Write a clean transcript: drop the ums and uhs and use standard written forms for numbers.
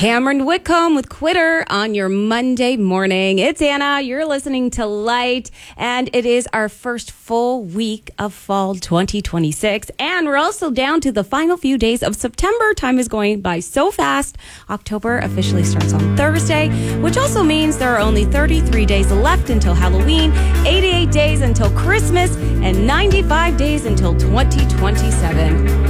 Cameron Whitcomb with Quitter on your Monday morning. It's Anna. You're listening to Light, and it is our first full week of fall 2026. And we're also down to the final few days of September. Time is going by so fast. October officially starts on Thursday, which also means there are only 33 days left until Halloween, 88 days until Christmas, and 95 days until 2027.